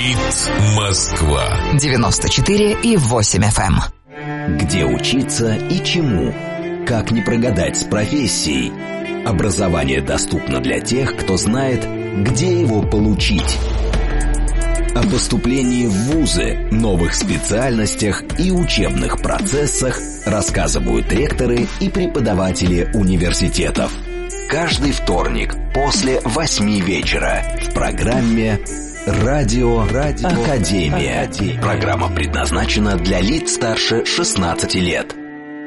Говорит Москва. 94,8 FM. Где учиться и чему? Как не прогадать с профессией? Образование доступно для тех, кто знает, где его получить. О поступлении в вузы, новых специальностях и учебных процессах рассказывают ректоры и преподаватели университетов. Каждый вторник после 8 вечера в программе «Радио Академия». Программа предназначена для лиц старше 16 лет.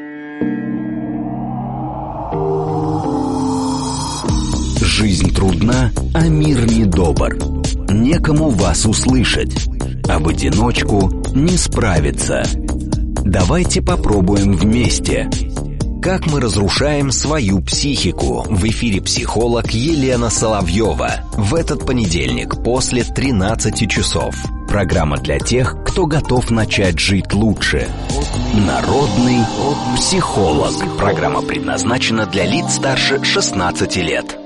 Жизнь трудна, а мир недобр. Некому вас услышать, а в одиночку не справиться. Давайте попробуем вместе. Как мы разрушаем свою психику? В эфире психолог Елена Соловьева. В этот понедельник после 13 часов. Программа для тех, кто готов начать жить лучше. Народный психолог. Программа предназначена для лиц старше 16 лет.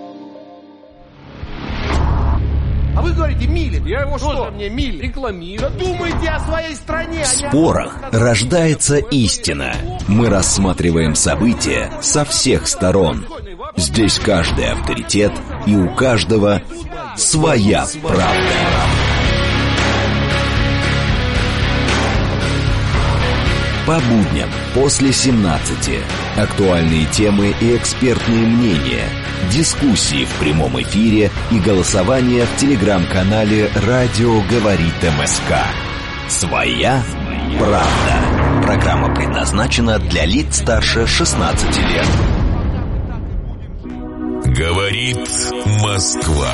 А вы говорите, Милин. Я его Что что? же мне Милин? Рекламирую. Думайте о своей стране. В спорах рождается истина. Мы рассматриваем события со всех сторон. Здесь каждый авторитет, и у каждого своя правда. По будням после 17. Актуальные темы и экспертные мнения. Дискуссии в прямом эфире и голосование в телеграм-канале «Радио говорит МСК». Своя правда. Программа предназначена для лиц старше 16 лет. Говорит Москва.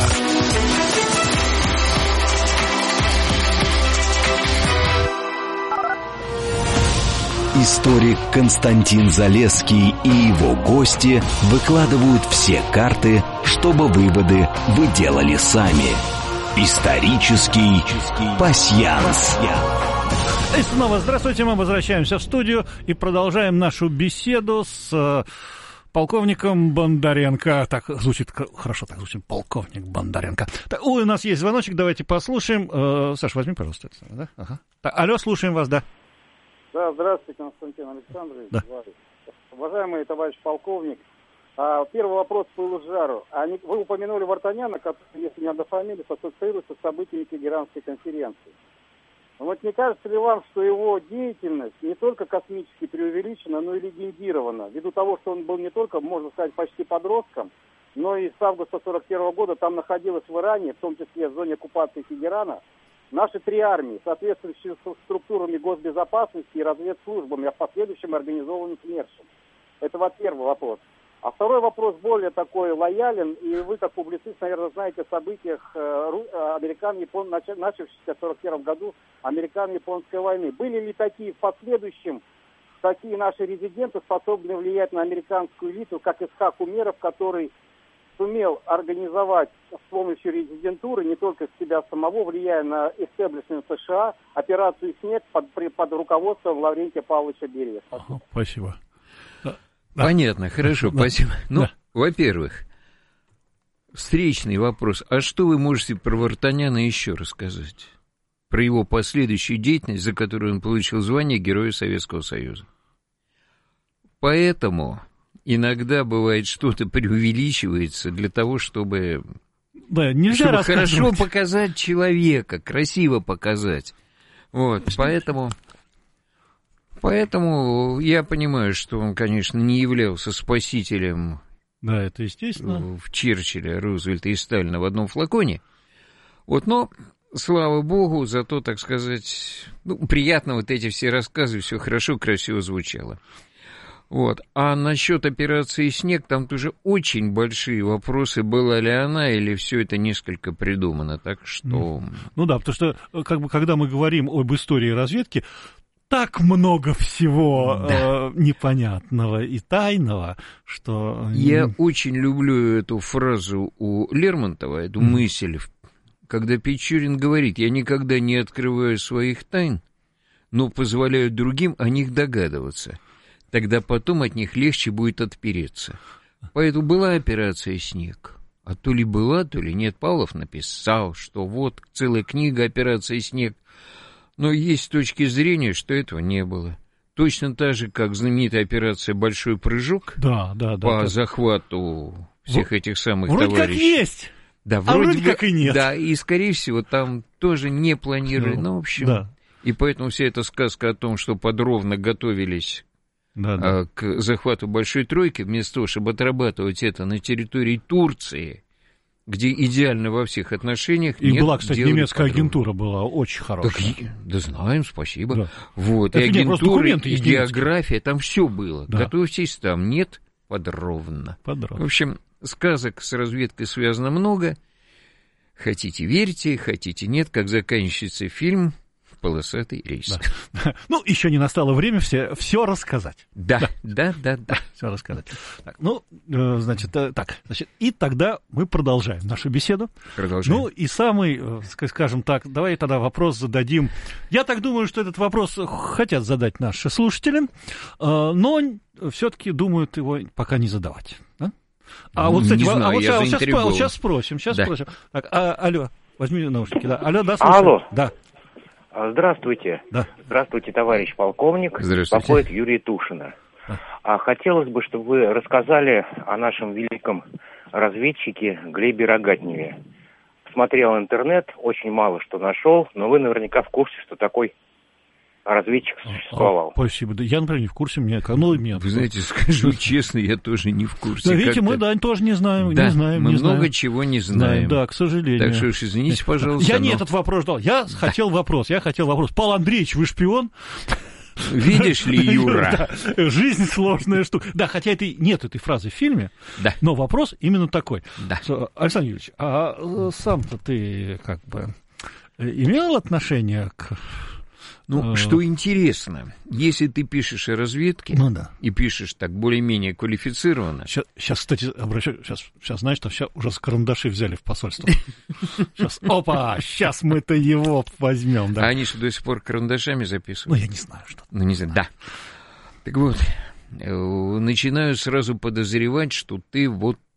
Историк Константин Залесский и его гости выкладывают все карты, чтобы выводы вы делали сами. Исторический пасьянс. И снова здравствуйте, мы возвращаемся в студию и продолжаем нашу беседу с полковником Бондаренко. Так звучит хорошо, так звучит полковник Бондаренко. Так, у нас есть звоночек, давайте послушаем. Саш, возьми, пожалуйста, это, да? Ага. Так, алло, слушаем вас, да. Да, здравствуйте, Константин Александрович. Да. Уважаемый товарищ полковник, первый вопрос по Илжару. Вы упомянули Вартаняна, который, если не однофамилец, ассоциируется с событиями Тегеранской конференции. Вот не кажется ли вам, что его деятельность не только космически преувеличена, но и легендирована, ввиду того, что он был не только, можно сказать, почти подростком, но и с августа 1941 года там находилась в Иране, в том числе в зоне оккупации Тегерана, наши 3 армии, соответствующие структурами госбезопасности и разведслужбами, а в последующем организованным СМЕРШем. Это вот первый вопрос. А второй вопрос более такой лоялен, и вы, как публицист, наверное, знаете о событиях начавшихся в 1941 году американо-японской войны. Были ли такие в последующем, такие наши резиденты, способны влиять на американскую элиту, как Исхак Умеров, который сумел организовать с помощью резидентуры не только себя самого, влияя на истеблишмент США, операцию «Снег» под руководством Лаврентия Павловича Берия. Спасибо. Понятно, хорошо, Да. спасибо. Ну, Да. во-первых, встречный вопрос. А что вы можете про Вартаняна еще рассказать? Про его последующую деятельность, за которую он получил звание Героя Советского Союза. Поэтому иногда бывает что-то преувеличивается для того, чтобы Да, нельзя хорошо показать человека, красиво показать. Вот, поэтому я понимаю, что он, конечно, не являлся спасителем. Да, это естественно. В Черчилля, Рузвельта и Сталина в одном флаконе. Вот, но, слава богу, зато, так сказать, приятно вот эти все рассказы, все хорошо, красиво звучало. Вот. А насчет операции «Снег», там тоже очень большие вопросы, была ли она или все это несколько придумано, так что... Ну да, потому что, когда мы говорим об истории разведки, так много всего непонятного и тайного, что... Я очень люблю эту фразу у Лермонтова, эту мысль, когда Печорин говорит: «Я никогда не открываю своих тайн, но позволяю другим о них догадываться. Тогда потом от них легче будет отпереться». Поэтому была операция «Снег». А то ли была, то ли нет. Павлов написал, что вот целая книга «Операция снег». Но есть точки зрения, что этого не было. Точно так же, как знаменитая операция «Большой прыжок» по захвату всех этих самых вроде товарищей. Вроде как есть, да, вроде как и нет. Да, и, скорее всего, там тоже не планировали. Ну, в общем, да. И поэтому вся эта сказка о том, что подробно готовились к захвату Большой Тройки, вместо того, чтобы отрабатывать это на территории Турции, где идеально во всех отношениях. И была, кстати, немецкая агентура была очень хорошая. Так, да знаем, спасибо. Да. Вот, это и агентура, и немецкие. география, там все было. Да. Готовьтесь, там нет, подробно. В общем, сказок с разведкой связано много. Хотите верьте, хотите нет, как заканчивается фильм «Полосатый рейс». Да. Ну, еще не настало время все рассказать. Да. Все рассказать. Так, значит, и тогда мы продолжаем нашу беседу. Продолжаем. Ну, и самый, скажем так, давай тогда вопрос зададим. Я так думаю, что этот вопрос хотят задать наши слушатели, но все-таки думают его пока не задавать. Да? А вот, кстати, сейчас спросим. Так, алло, возьми наушники. Да. Алло, да, слушаю. Алло. Да. Здравствуйте. Да. Здравствуйте, товарищ полковник. Здравствуйте. Беспокоит Юрий Тушина. Хотелось бы, чтобы вы рассказали о нашем великом разведчике Глебе Рогатневе. Смотрел интернет, очень мало что нашел, но вы наверняка в курсе, что такой разведчик существовал. Спасибо. Да, я, например, не в курсе. Вы знаете, скажу честно, я тоже не в курсе. Да, видите, мы, тоже не знаем. Да, не знаем, мы не много знаем. чего не знаем. Да, к сожалению. Так что уж извините, пожалуйста. Я не этот вопрос ждал. Я хотел вопрос. Павел Андреевич, вы шпион? Видишь ли, Юра? Да, жизнь сложная штука. Да, хотя нет этой фразы в фильме, да. Но вопрос именно такой. Да. Александр Юрьевич, а сам-то ты как бы имел отношение к... что интересно, если ты пишешь о разведке, и пишешь так более-менее квалифицированно... Сейчас, кстати, обращаюсь, сейчас, знаешь, там уже с карандаши взяли в посольство. Сейчас мы-то его возьмем. Да. А они что, до сих пор карандашами записывают? Я не знаю, что. Не знаю, да. Так вот, начинаю сразу подозревать, что ты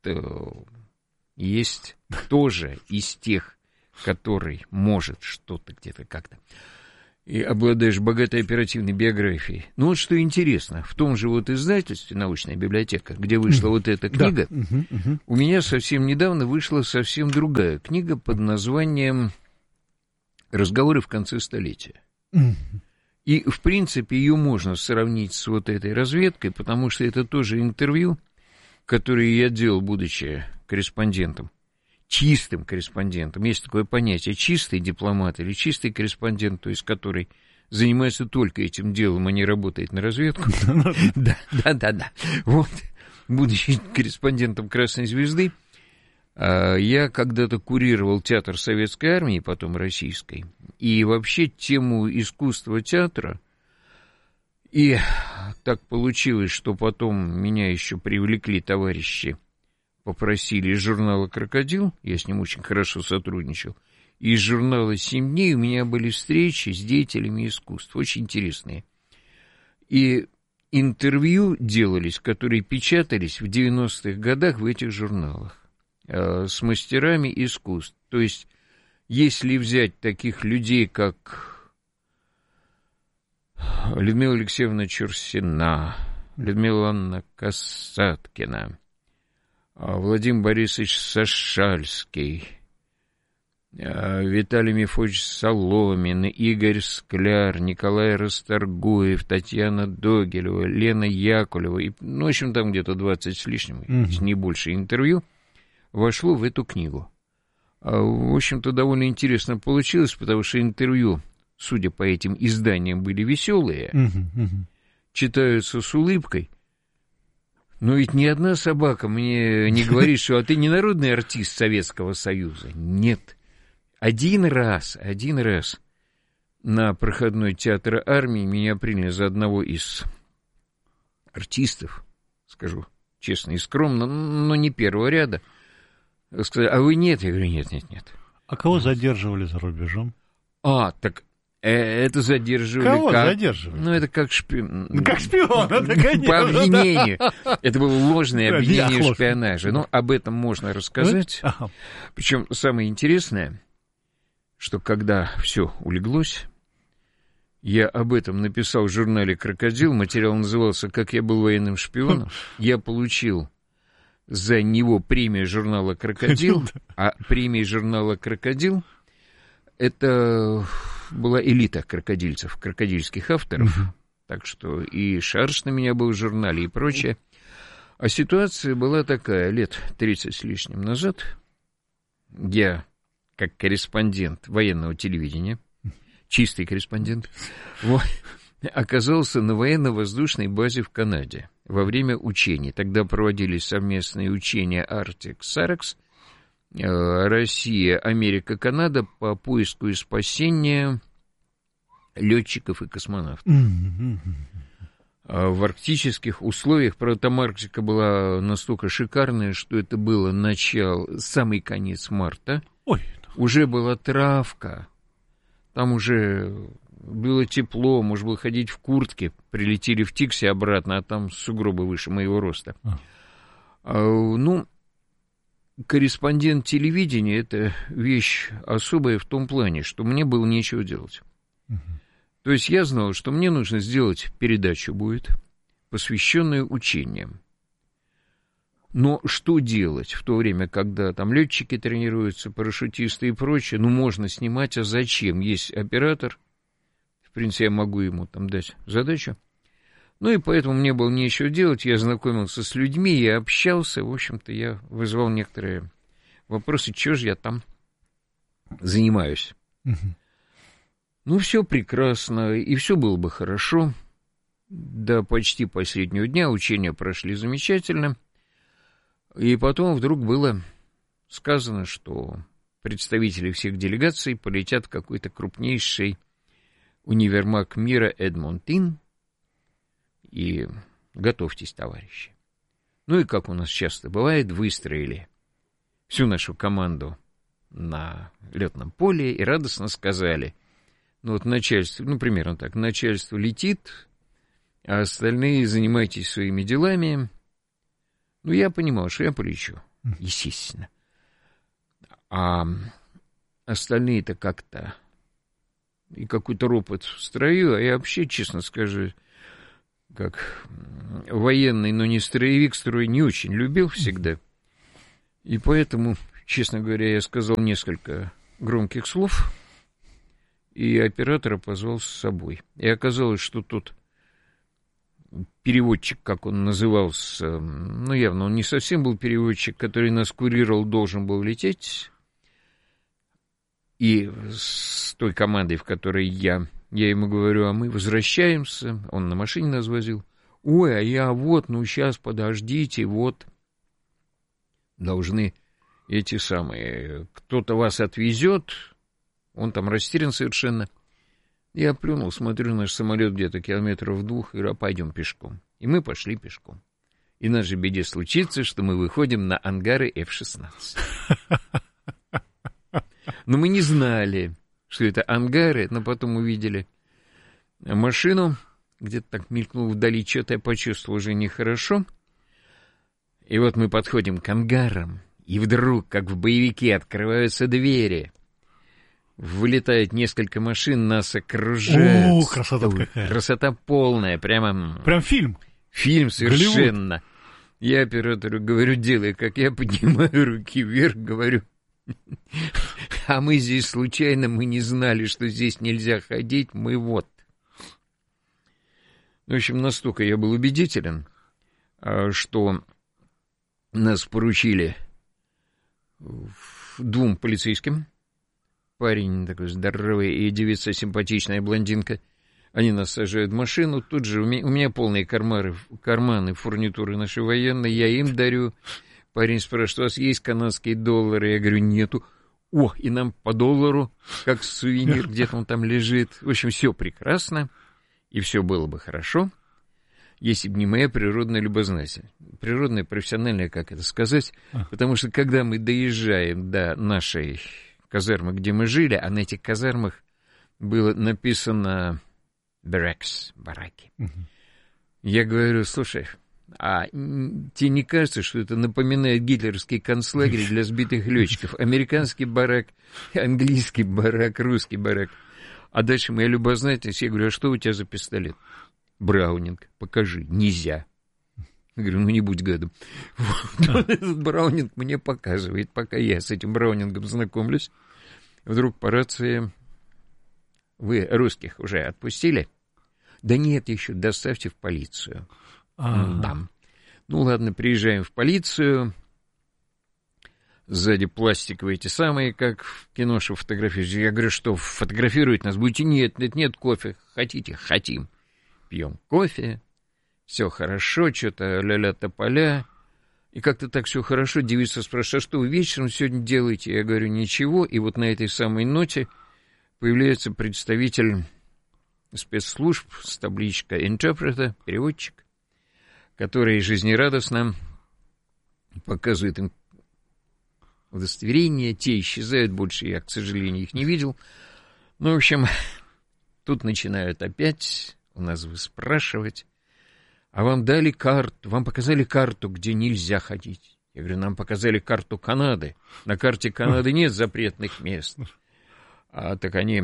есть тоже из тех, который может что-то где-то как-то... и обладаешь богатой оперативной биографией. Что интересно, в том же издательстве «Научная библиотека», где вышла эта книга, у меня совсем недавно вышла совсем другая книга под названием «Разговоры в конце столетия». И, в принципе, ее можно сравнить с этой разведкой, потому что это тоже интервью, которое я делал, будучи корреспондентом. Чистым корреспондентом. Есть такое понятие чистый дипломат или чистый корреспондент, то есть который занимается только этим делом, а не работает на разведку. Да. Будучи корреспондентом «Красной звезды», я когда-то курировал театр Советской Армии, потом российской, и вообще тему искусства театра, и так получилось, что потом меня еще привлекли товарищи, попросили из журнала «Крокодил», я с ним очень хорошо сотрудничал, и из журнала «7 дней» у меня были встречи с деятелями искусств, очень интересные. И интервью делались, которые печатались в 90-х годах в этих журналах с мастерами искусств. То есть, если взять таких людей, как Людмила Алексеевна Чурсина, Людмила Ивановна Касаткина, Владимир Борисович Сашальский, Виталий Мефодьевич Соломин, Игорь Скляр, Николай Расторгуев, Татьяна Догилева, Лена Якулева, в общем, там где-то 20 с лишним, если не больше интервью, вошло в эту книгу. В общем-то, довольно интересно получилось, потому что интервью, судя по этим изданиям, были веселые, читаются с улыбкой. Но ведь ни одна собака мне не говорит, что ты не народный артист Советского Союза. Нет. Один раз на проходной театра армии меня приняли за одного из артистов, скажу честно и скромно, но не первого ряда. Сказали, а вы нет? Я говорю, нет. А кого задерживали за рубежом? Так Это задерживали. Кого как... задерживали? Ну, это как шпион. Ну, как шпион, это, конечно. По обвинению. Да. Это было ложное обвинение в шпионаже. Да. Но об этом можно рассказать. Ага. Причем самое интересное, что когда все улеглось, я об этом написал в журнале «Крокодил». Материал назывался «Как я был военным шпионом». Я получил за него премию журнала «Крокодил». А премия журнала «Крокодил» — это была элита крокодильцев, крокодильских авторов. Так что и шарж на меня был в журнале и прочее. А ситуация была такая, лет 30 с лишним назад. Я, как корреспондент военного телевидения, чистый корреспондент, оказался на военно-воздушной базе в Канаде во время учений. Тогда проводились совместные учения Арктик-Сарекс, Россия, Америка, Канада по поиску и спасению летчиков и космонавтов. В арктических условиях, правда, там Арктика была настолько шикарная, что это было самый конец марта. Ой. Уже была травка, там уже было тепло, можно было ходить в куртке, прилетели в Тиксе обратно, а там сугробы выше моего роста. Ну, корреспондент телевидения — это вещь особая в том плане, что мне было нечего делать. То есть я знал, что мне нужно сделать передачу будет, посвященную учениям. Но что делать в то время, когда там летчики тренируются, парашютисты и прочее? Ну, можно снимать, а зачем? Есть оператор, в принципе, я могу ему там дать задачу. Ну, и поэтому мне было нечего делать, я знакомился с людьми, я общался, в общем-то, я вызывал некоторые вопросы, что же я там занимаюсь. Ну, все прекрасно, и все было бы хорошо. До почти последнего дня учения прошли замечательно. И потом вдруг было сказано, что представители всех делегаций полетят в какой-то крупнейший универмаг мира Эдмонтин. И готовьтесь, товарищи. Ну и, как у нас часто бывает, выстроили всю нашу команду на летном поле и радостно сказали: ну вот начальство, ну примерно так, начальство летит, а остальные занимайтесь своими делами. Ну я понимал, что я полечу, естественно. А остальные-то как-то и какой-то ропот в строю, а я вообще, честно скажу, как военный, но не строевик, строй не очень любил всегда. И поэтому, честно говоря, я сказал несколько громких слов, и оператора позвал с собой. И оказалось, что тот переводчик, как он назывался, ну, явно он не совсем был переводчик, который нас курировал, должен был лететь. И с той командой, в которой я ему говорю, а мы возвращаемся, он на машине нас возил. Ой, а я вот, ну, сейчас, подождите, вот. Должны эти самые, кто-то вас отвезет, он там растерян совершенно. Я плюнул, смотрю, наш самолет где-то километров 2, и говорю, пойдем пешком. И мы пошли пешком. И нашей беде случится, что мы выходим на ангары F-16. Но мы не знали, что это ангары, но потом увидели машину, где-то так мелькнул вдали, что-то я почувствовал уже нехорошо. И вот мы подходим к ангарам, и вдруг, как в боевике, открываются двери. Вылетает несколько машин, нас окружают. О, красота какая. Красота полная, прямо... Прям фильм. Фильм совершенно. Голливуд. Я оператору говорю, делай, как я поднимаю руки вверх, говорю... А мы здесь случайно, мы не знали, что здесь нельзя ходить, мы вот. В общем, настолько я был убедителен, что нас поручили 2 полицейским. Парень такой здоровый и девица симпатичная блондинка. Они нас сажают в машину, тут же у меня полные карманы фурнитуры нашей военной, я им дарю. Парень спрашивает, у вас есть канадские доллары? Я говорю, нету. О, и нам по $1, как сувенир, где-то он там лежит. В общем, все прекрасно, и все было бы хорошо, если бы не моя природная любознательность. Природная, профессиональная, как это сказать, потому что когда мы доезжаем до нашей казармы, где мы жили, а на этих казармах было написано «баракс», бараки. Я говорю, слушай, а тебе не кажется, что это напоминает гитлеровский концлагерь для сбитых летчиков? Американский барак, английский барак, русский барак. А дальше моя любознательность, я говорю, а что у тебя за пистолет? Браунинг, покажи. Нельзя. Я говорю, ну не будь гадом. Вот этот Браунинг мне показывает, пока я с этим Браунингом знакомлюсь. Вдруг по рации: вы русских уже отпустили? Да нет, еще доставьте в полицию. Да. Ну ладно, приезжаем в полицию. Сзади пластиковые эти самые, как в кино, что фотографируют. Я говорю, что фотографировать нас будете? Нет, кофе. Хотите? Хотим. Пьем кофе. Все хорошо, что-то ля-ля тополя. И как-то так все хорошо. Девица спрашивает, а что вы вечером сегодня делаете? Я говорю, ничего. И вот на этой самой ноте появляется представитель спецслужб с табличкой интерпрета, переводчик, который жизнерадостно показывает им удостоверения, те исчезают, больше я, к сожалению, их не видел. Ну, в общем, тут начинают опять у нас выспрашивать, а вам дали карту, вам показали карту, где нельзя ходить. Я говорю, нам показали карту Канады. На карте Канады нет запретных мест. А так они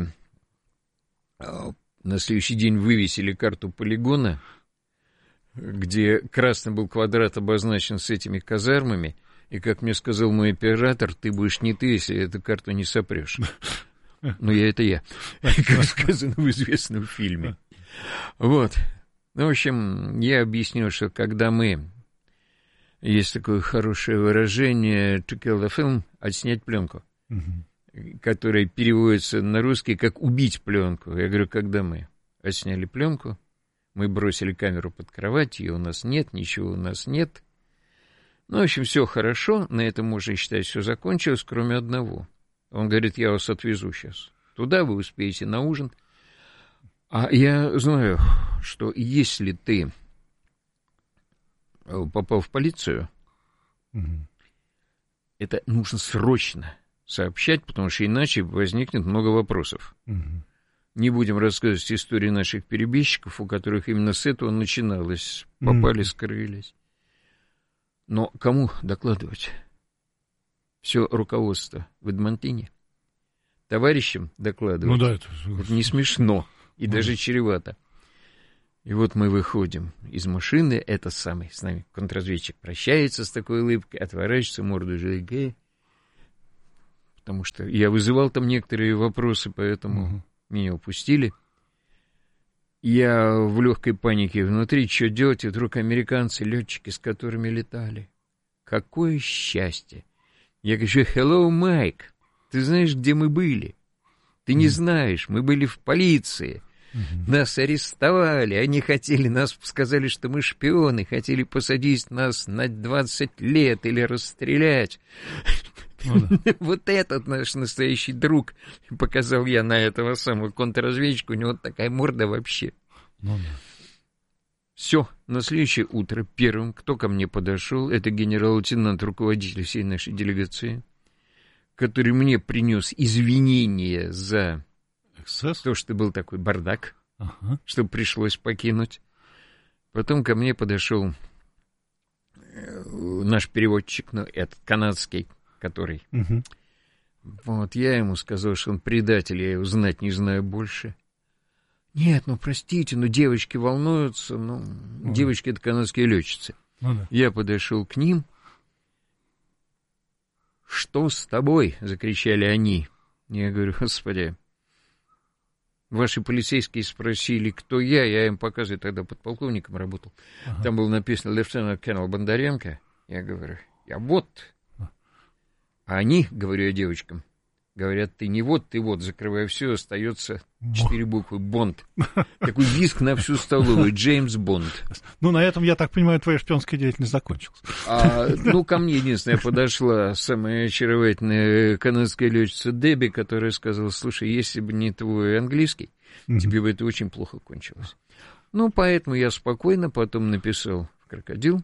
на следующий день вывесили карту полигона, где красный был квадрат обозначен с этими казармами, и, как мне сказал мой оператор, ты будешь не ты, если эту карту не сопрешь. Ну, это я, как сказано в известном фильме. Вот. Ну, в общем, я объяснил, что когда мы... Есть такое хорошее выражение to kill the film, отснять пленку, которое переводится на русский как убить пленку. Я говорю, когда мы отсняли пленку, мы бросили камеру под кровать, ее у нас нет, ничего у нас нет. Ну, в общем, все хорошо, на этом можно считать, все закончилось, кроме одного. Он говорит, я вас отвезу сейчас туда, вы успеете на ужин. А я знаю, что если ты попал в полицию, это нужно срочно сообщать, потому что иначе возникнет много вопросов. Не будем рассказывать истории наших перебежчиков, у которых именно с этого начиналось. Попали, скрылись. Но кому докладывать? Все руководство в Эдмонтоне. Товарищам докладывать. Ну да, это не смешно и даже чревато. И вот мы выходим из машины, это самый с нами контрразведчик прощается с такой улыбкой, отворачивается, морду жигает. Потому что я вызывал там некоторые вопросы, поэтому меня упустили. Я в легкой панике внутри, что делать, и вдруг американцы, летчики, с которыми летали. Какое счастье! Я говорю, hello, Майк, ты знаешь, где мы были? Ты не знаешь, мы были в полиции. Нас арестовали, они хотели, нас сказали, что мы шпионы, хотели посадить нас на 20 лет или расстрелять. Вот этот наш настоящий друг, показал я на этого самого контрразведчика, у него такая морда вообще. Все, на следующее утро первым, кто ко мне подошел, это генерал-лейтенант, руководитель всей нашей делегации, который мне принес извинения за то, что был такой бардак, что пришлось покинуть. Потом ко мне подошел наш переводчик, ну, этот канадский, который... Вот, я ему сказал, что он предатель, я его знать не знаю больше. Нет, ну, простите, ну, девочки волнуются, ну, девочки — это канадские летчицы. Я подошел к ним. «Что с тобой?» — закричали они. Я говорю, господи, ваши полицейские спросили, кто я им показываю, тогда подполковником работал. Там было написано «Лейтенант Колонел Бондаренко». Я говорю, я вот. А они, говорю я девочкам, говорят, ты не вот, ты вот, закрывая все, остается 4 буквы «Бонд». Такой визг на всю столовую, Джеймс Бонд. Ну, на этом, я так понимаю, твоя шпионская деятельность закончилась. Ну, ко мне единственное подошла самая очаровательная канадская летчица Дебби, которая сказала, слушай, если бы не твой английский, тебе бы это очень плохо кончилось. Ну, поэтому я спокойно потом написал в «Крокодил»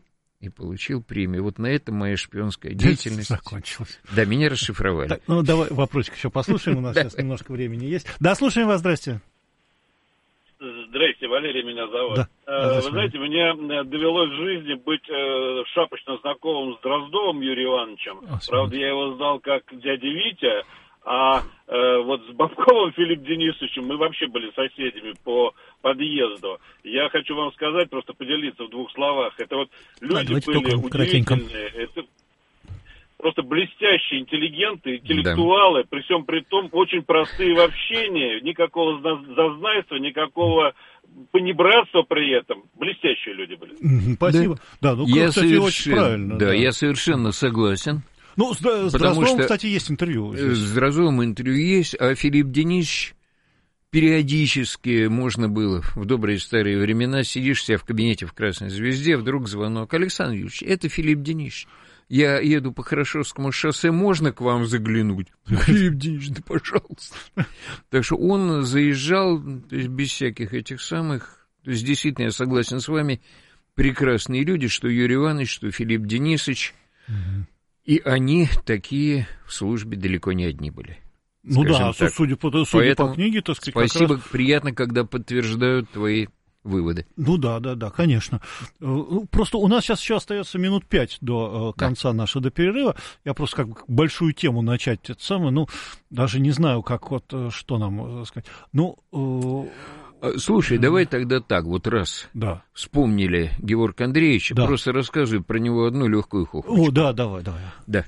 и получил премию. Вот на этом моя шпионская деятельность закончилась. Да, меня расшифровали. Так, ну, давай вопросик еще послушаем, у нас сейчас немножко времени есть. Да, слушаем вас, здрасте. Здрасте, Валерий меня зовут. Да. Вы знаете, мне довелось в жизни быть шапочно знакомым с Дроздовым Юрием Ивановичем. Правда, я его знал как дядя Витя, а вот с Бабковым Филиппом Денисовичем мы вообще были соседями по подъезду. Я хочу вам сказать, просто поделиться в двух словах. Это вот люди были удивительные. Это просто блестящие интеллигенты, интеллектуалы, при всем при том очень простые в общении, никакого зазнайства, никакого понебратства при этом. Блестящие люди были. Спасибо. Да, ну, кстати, очень правильно. Да, я совершенно согласен. Ну, с Дроздовым, кстати, есть интервью. С Дроздовым интервью есть, а Филипп Денисович периодически можно было в добрые старые времена, сидишь себя в кабинете в Красной Звезде, вдруг звонок: Александр Юрьевич, это Филипп Денисович. Я еду по Хорошевскому шоссе, можно к вам заглянуть? Филипп Денисович, да пожалуйста. Так что он заезжал, то есть без всяких этих самых... То есть действительно, я согласен с вами, прекрасные люди, что Юрий Иванович, что Филипп Денисович. И они такие в службе далеко не одни были. Ну да, судя по книге, так сказать, спасибо, приятно, когда подтверждают твои выводы. Ну да, конечно. Просто у нас сейчас еще остается минут 5 до конца нашего до перерыва. Я просто как бы большую тему начать, даже не знаю, как что нам сказать. Слушай, давай тогда так, вот раз вспомнили Георга Андреевича, просто рассказывай про него одну легкую хохотку. О, да, давай. Да.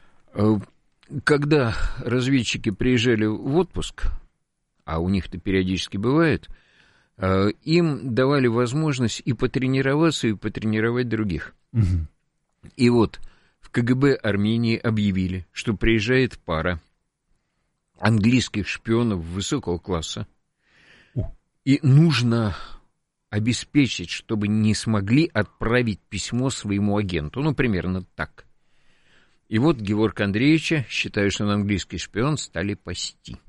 Когда разведчики приезжали в отпуск, а у них-то периодически бывает, им давали возможность и потренироваться, и потренировать других. И вот в КГБ Армении объявили, что приезжает пара английских шпионов высокого класса, и нужно обеспечить, чтобы не смогли отправить письмо своему агенту. Ну, примерно так. И вот Георга Андреевича, считая, что он английский шпион, стали пасти.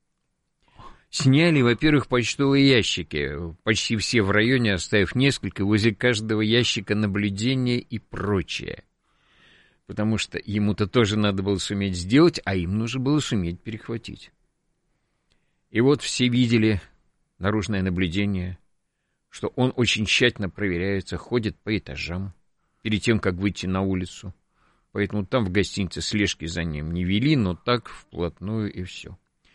Сняли, во-первых, почтовые ящики, почти все в районе, оставив несколько, возле каждого ящика наблюдения и прочее. Потому что ему-то тоже надо было суметь сделать, а им нужно было суметь перехватить. И вот все видели наружное наблюдение, что он очень тщательно проверяется, ходит по этажам, перед тем, как выйти на улицу. Поэтому там в гостинице слежки за ним не вели, но так вплотную и все.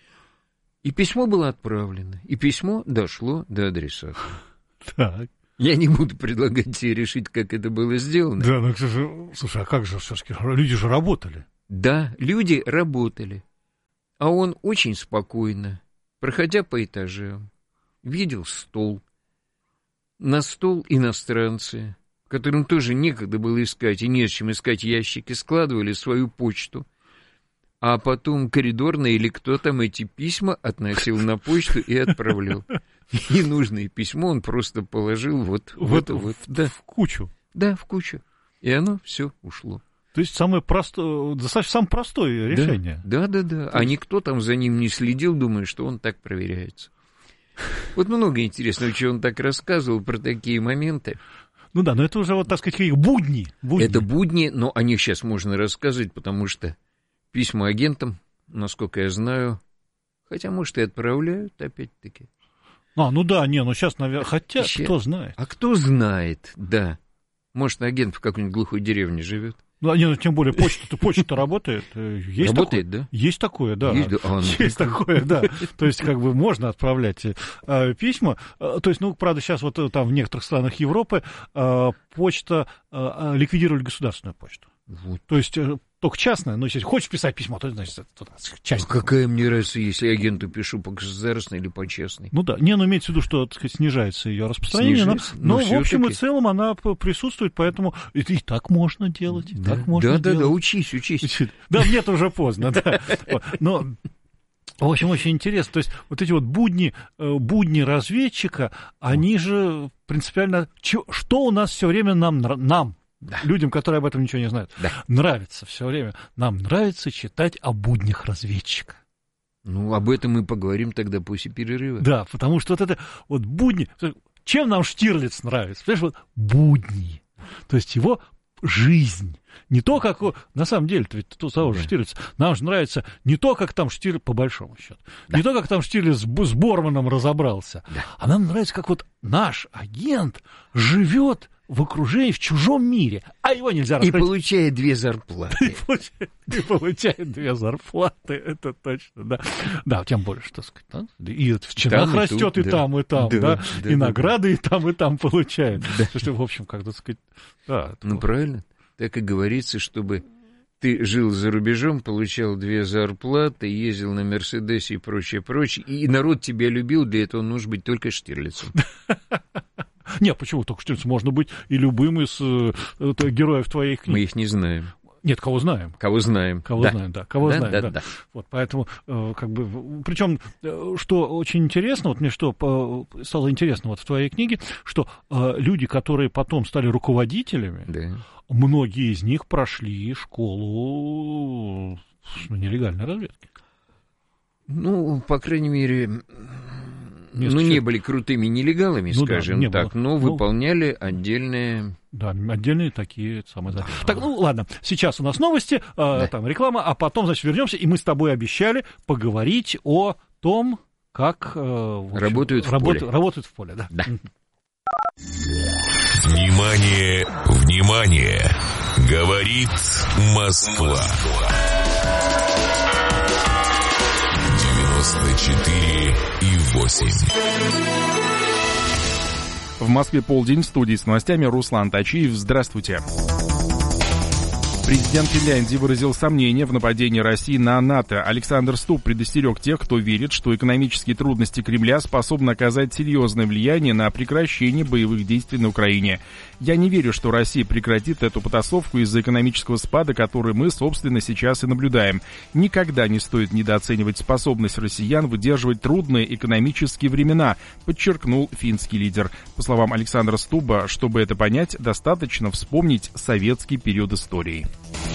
И письмо было отправлено, и письмо дошло до адресата. Так. Я не буду предлагать тебе решить, как это было сделано. Да, слушай, а как же все-таки? Люди же работали. Да, люди работали. А он очень спокойно, проходя по этажам, видел стол. На стол иностранцы, которым тоже некогда было искать и не с чем искать ящики, складывали свою почту. А потом коридорный или кто там эти письма относил на почту и отправлял. И нужное письмо он просто положил в кучу. Да, в кучу. И оно все ушло. То есть достаточно самое простое решение. Да. А никто там за ним не следил, думая, что он так проверяется. Вот много интересного, что он так рассказывал про такие моменты. Ну да, но это уже, так сказать, будни. Это будни, но о них сейчас можно рассказывать, потому что письма агентам, насколько я знаю, хотя, может, и отправляют, опять-таки. Сейчас, наверное, хотя, кто знает. А кто знает, да. Может, агент в какой-нибудь глухой деревне живет. Тем более почта работает. Работает, да? Есть такое, да. Есть такое, да. То есть, можно отправлять письма. То есть, правда, сейчас там в некоторых странах Европы почта ликвидировали государственную почту. Вот. То есть только частная, но если хочешь писать письмо, то значит частная. Какая мне разница, если агенту пишу по государственной или по частной? Имеется в виду, что, так сказать, снижается ее распространение, но в общем и целом она присутствует, поэтому и так можно делать, так можно делать. Да, учись. Да, мне-то уже поздно, да. Но в общем, очень интересно. То есть эти будни разведчика, они же принципиально... Что у нас все время нам людям, которые об этом ничего не знают, нравится все время. Нам нравится читать о буднях разведчика. Об этом мы поговорим тогда после перерыва. Да, потому что это будни... Чем нам Штирлиц нравится? Понимаешь, будни. То есть его жизнь. Не то, как... На самом деле-то ведь того же Штирлица нам же нравится не то, как там Штирлиц, по большому счету, не то, как там Штирлиц с Борманом разобрался, а нам нравится, как вот наш агент живет в окружении, в чужом мире, а его нельзя раскрыть. И получает 2 зарплаты. И получает 2 зарплаты, это точно, да. Да, тем более, что сказать, да? И в чинах растет и там, да, и награды и там получает. Что, в общем, как-то сказать, да. Ну, правильно. Так и говорится, чтобы ты жил за рубежом, получал 2 зарплаты, ездил на Мерседесе и прочее, и народ тебя любил, для этого нужно быть только Штирлицем. Нет, почему только Штирлиц? Можно быть и любым из героев твоих книг. Мы их не знаем. Нет, кого знаем. Кого знаем. Да. Вот, поэтому, как бы, причем, что очень интересно, вот мне что стало интересно вот в твоей книге, что люди, которые потом стали руководителями, многие из них прошли школу нелегальной разведки. Ну, по крайней мере... не были крутыми нелегалами, скажем так, но выполняли отдельные... Да, отдельные такие самые... Так, ну ладно, сейчас у нас новости, там реклама, а потом, значит, вернемся, и мы с тобой обещали поговорить о том, как... работают в поле, да. Внимание, внимание! Говорит Москва. 94,8. В Москве полдень, в студии с новостями Руслан Тачиев. Здравствуйте. Президент Финляндии выразил сомнения в нападении России на НАТО. Александр Стуб предостерег тех, кто верит, что экономические трудности Кремля способны оказать серьезное влияние на прекращение боевых действий на Украине. «Я не верю, что Россия прекратит эту потасовку из-за экономического спада, который мы, собственно, сейчас и наблюдаем. Никогда не стоит недооценивать способность россиян выдерживать трудные экономические времена», подчеркнул финский лидер. По словам Александра Стуба, чтобы это понять, достаточно вспомнить советский период истории.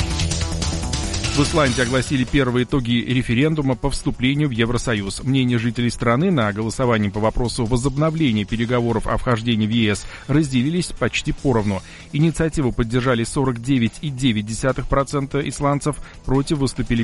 В Исландии огласили первые итоги референдума по вступлению в Евросоюз. Мнения жителей страны на голосовании по вопросу возобновления переговоров о вхождении в ЕС разделились почти поровну. Инициативу поддержали 49,9% исландцев, против выступили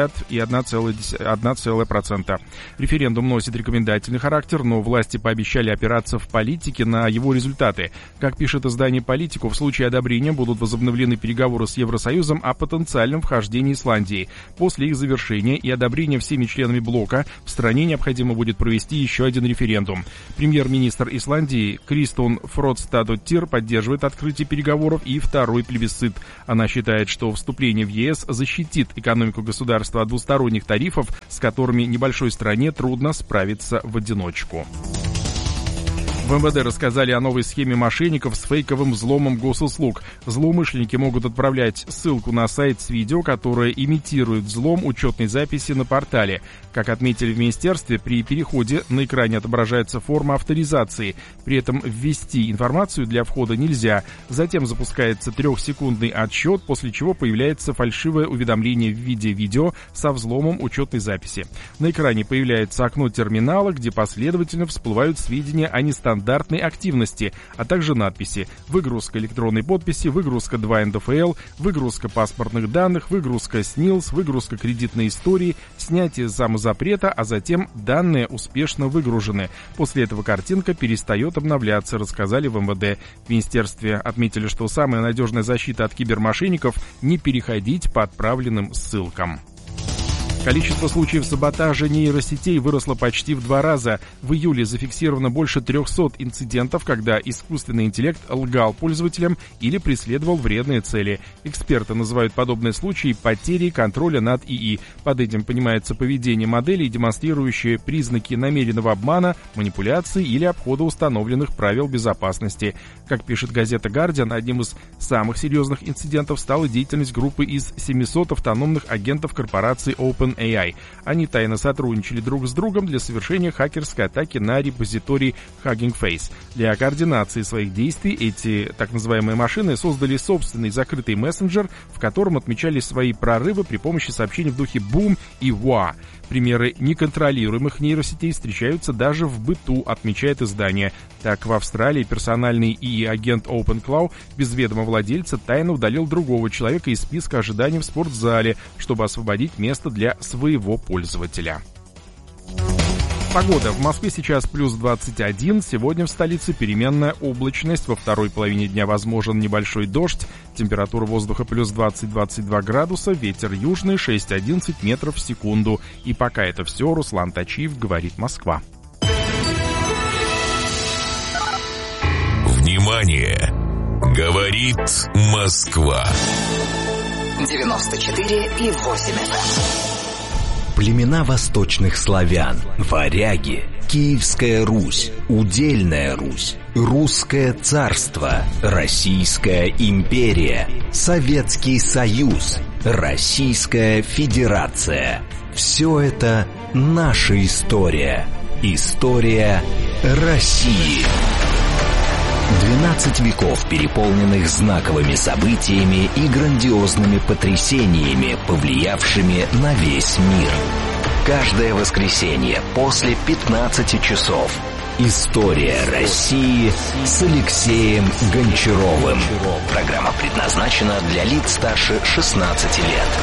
50,1%. Референдум носит рекомендательный характер, но власти пообещали опираться в политике на его результаты. Как пишет издание «Политику», в случае одобрения будут возобновлены переговоры с Евросоюзом о потенциальном вхождении Исландии. После их завершения и одобрения всеми членами блока в стране необходимо будет провести еще один референдум. Премьер-министр Исландии Кристун Фродстадоттир поддерживает открытие переговоров и второй плебисцит. Она считает, что вступление в ЕС защитит экономику государства от двусторонних тарифов, с которыми небольшой стране трудно справиться в одиночку. В МВД рассказали о новой схеме мошенников с фейковым взломом госуслуг. Злоумышленники могут отправлять ссылку на сайт с видео, которое имитирует взлом учетной записи на портале. Как отметили в министерстве, при переходе на экране отображается форма авторизации. При этом ввести информацию для входа нельзя. Затем запускается 3-секундный отсчет, после чего появляется фальшивое уведомление в виде видео со взломом учетной записи. На экране появляется окно терминала, где последовательно всплывают сведения о нестандартной активности, а также надписи: выгрузка электронной подписи, выгрузка 2 НДФЛ, выгрузка паспортных данных, выгрузка СНИЛС, выгрузка кредитной истории, снятие самозапрета, а затем данные успешно выгружены. После этого картинка перестает обновляться, рассказали в МВД. В министерстве отметили, что самая надежная защита от кибермошенников — не переходить по отправленным ссылкам. Количество случаев саботажа нейросетей выросло почти в 2 раза. В июле зафиксировано больше 300 инцидентов, когда искусственный интеллект лгал пользователям или преследовал вредные цели. Эксперты называют подобные случаи потерей контроля над ИИ. Под этим понимается поведение моделей, демонстрирующие признаки намеренного обмана, манипуляции или обхода установленных правил безопасности. Как пишет газета «Гардиан», одним из самых серьезных инцидентов стала деятельность группы из 700 автономных агентов корпорации OpenAI. Они тайно сотрудничали друг с другом для совершения хакерской атаки на репозиторий Hugging Face. Для координации своих действий эти так называемые машины создали собственный закрытый мессенджер, в котором отмечали свои прорывы при помощи сообщений в духе «бум» и «ва». Примеры неконтролируемых нейросетей встречаются даже в быту, отмечает издание. Так, в Австралии персональный ИИ-агент OpenClaw без ведома владельца тайно удалил другого человека из списка ожиданий в спортзале, чтобы освободить место для своего пользователя. Погода. В Москве сейчас плюс 21. Сегодня в столице переменная облачность. Во второй половине дня возможен небольшой дождь. Температура воздуха плюс 20-22 градуса. Ветер южный 6-11 метров в секунду. И пока это все, Руслан Тачиев, говорит Москва. Внимание! Говорит Москва. 94,8 FM. Племена восточных славян, варяги, Киевская Русь, Удельная Русь, Русское царство, Российская империя, Советский Союз, Российская Федерация. Все это наша история. История России. 12 веков, переполненных знаковыми событиями и грандиозными потрясениями, повлиявшими на весь мир. Каждое воскресенье после 15 часов. История России с Алексеем Гончаровым. Программа предназначена для лиц старше 16 лет.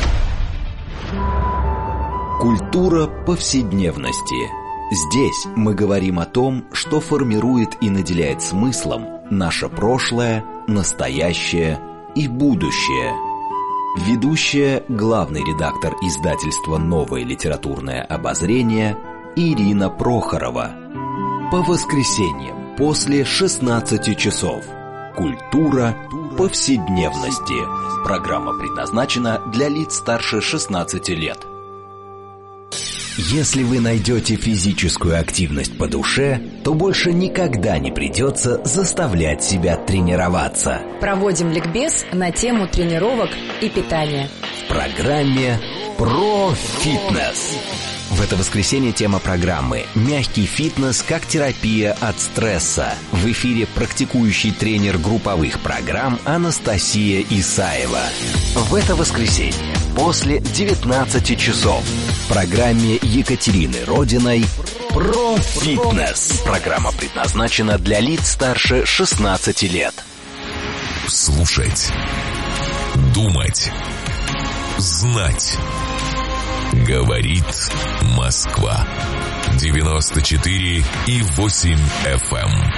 Культура повседневности. Здесь мы говорим о том, что формирует и наделяет смыслом наше прошлое, настоящее и будущее. Ведущая, главный редактор издательства «Новое литературное обозрение» Ирина Прохорова. По воскресеньям после 16 часов. Культура повседневности. Программа предназначена для лиц старше 16 лет. Если вы найдете физическую активность по душе, то больше никогда не придется заставлять себя тренироваться. Проводим ликбез на тему тренировок и питания. В программе «Про фитнес». В это воскресенье тема программы «Мягкий фитнес как терапия от стресса». В эфире практикующий тренер групповых программ Анастасия Исаева. В это воскресенье после 19 часов в программе Екатерины Родиной «Про фитнес». Программа предназначена для лиц старше 16 лет. Слушать, думать, знать. Говорит Москва. 94,8 FM.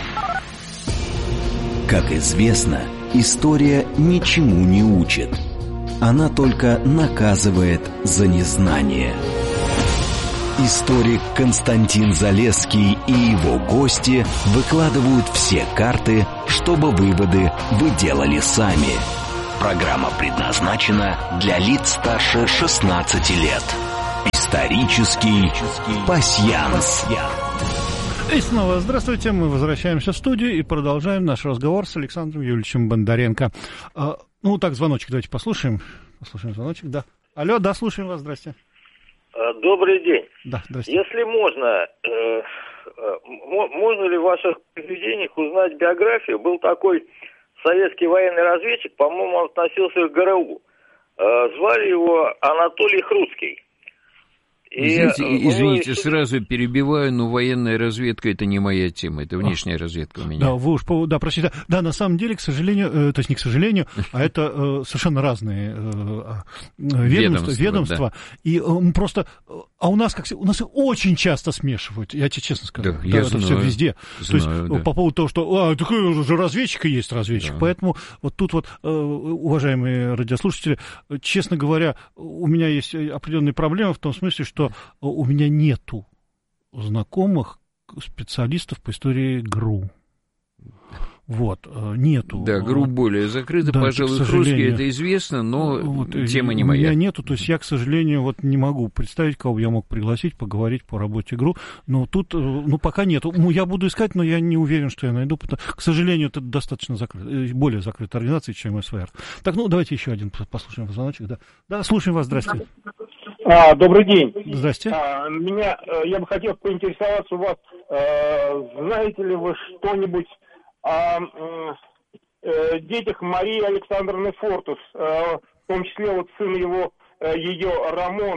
Как известно, история ничему не учит. Она только наказывает за незнание. Историк Константин Залесский и его гости выкладывают все карты, чтобы выводы вы делали сами. Программа предназначена для лиц старше 16 лет. Исторический пасьянс. И снова здравствуйте, мы возвращаемся в студию и продолжаем наш разговор с Александром Юрьевичем Бондаренко. Ну, так, звоночек давайте послушаем. Послушаем звоночек, да. Алло, да, слушаем вас, здрасте. Добрый день. Да, здрасте. Если можно, можно ли в ваших произведениях узнать биографию? Был такой советский военный разведчик, по-моему, он относился к ГРУ. Звали его Анатолий Хруцкий. Извините, сразу перебиваю, но военная разведка — это не моя тема, это внешняя разведка у меня. Да, вы уж, да, простите, да, на самом деле, к сожалению, то есть не к сожалению, а это совершенно разные ведомства. Да. И просто, а у нас очень часто смешивают, я тебе честно скажу, да, это все везде. Знаю, то есть да. по поводу того, что такой же разведчик и есть разведчик, да. Поэтому вот тут вот, уважаемые радиослушатели, честно говоря, у меня есть определенные проблемы в том смысле, что у меня нету знакомых специалистов по истории ГРУ. Вот, нету. Да, ГРУ более закрыто, да, пожалуй, Хруцкий, это известно, но вот, тема не моя. У меня нету, то есть я, к сожалению, вот не могу представить, кого я мог пригласить поговорить по работе ГРУ, но тут, пока нету. Я буду искать, но я не уверен, что я найду, к сожалению, это достаточно более закрытая организация, чем СВР. Так, давайте еще один послушаем звоночек, да. Да, слушаем вас, здрасте. Добрый день. Здрасте. Я бы хотел поинтересоваться у вас, знаете ли вы что-нибудь о детях Марии Александровны Фортус, в том числе вот сын ее Рамон,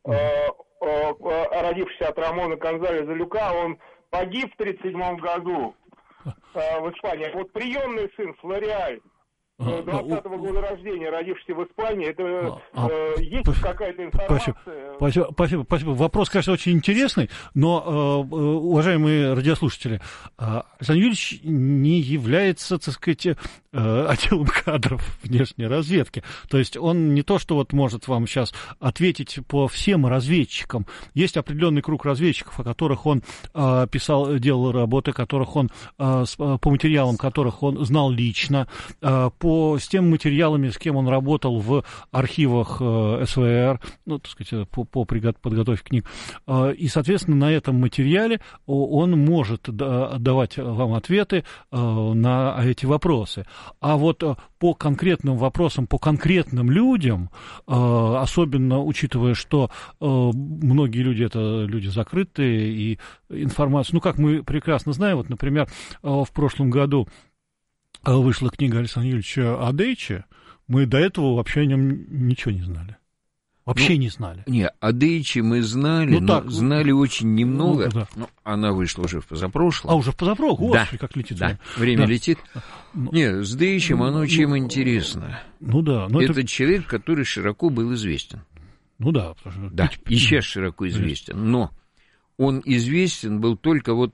родившийся от Рамона Гонзалеса Люка, он погиб в 1937 году в Испании. Вот приемный сын Флориаль, 20-го года рождения, родившийся в Испании, это есть какая-то информация? Спасибо. Вопрос, конечно, очень интересный, но, уважаемые радиослушатели, Александр Юрьевич не является, так сказать, отделом кадров внешней разведки. То есть он не то, что вот может вам сейчас ответить по всем разведчикам. Есть определенный круг разведчиков, о которых он делал работы, которых он, по материалам которых он знал лично, с теми материалами, с кем он работал в архивах СВР, ну, так сказать, по подготовке книг. И, соответственно, на этом материале он может давать вам ответы на эти вопросы. А вот по конкретным вопросам, по конкретным людям, особенно учитывая, что многие люди — это люди закрытые, и информацию, ну, как мы прекрасно знаем, вот, например, в прошлом году вышла книга Александра Юрьевича Адейча, мы до этого вообще о нем ничего не знали. Вообще не знали. Не, о Дейче мы знали, но знали очень немного. Она вышла уже в позапрошлом. Уже в позапрошлом? Господи, как летит время. Время летит. Не, с Дейчем оно чем интересно. Это человек, который широко был известен. Да. И сейчас широко известен. Но он известен был только вот